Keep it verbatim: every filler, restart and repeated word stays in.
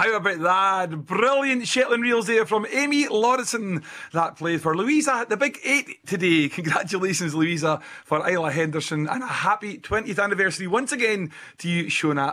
How about that? Brilliant Shetland reels there from Amy Lawrenson. That played for Louisa, the big eight today. Congratulations, Louisa, for Isla Henderson, and a happy twentieth anniversary once again to you, Shona.